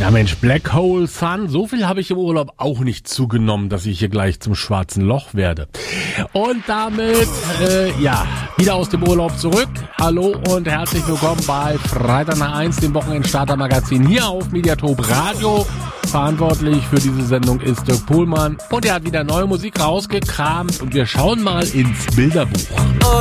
Ja Mensch, Black Hole Sun, so viel habe ich im Urlaub auch nicht zugenommen, dass ich hier gleich zum schwarzen Loch werde. Und damit, wieder aus dem Urlaub zurück. Hallo und herzlich willkommen bei Freitag nach 1, dem Wochenendstarter-Magazin hier auf Mediatop Radio. Verantwortlich für diese Sendung ist Dirk Pohlmann und er hat wieder neue Musik rausgekramt und wir schauen mal ins Bilderbuch.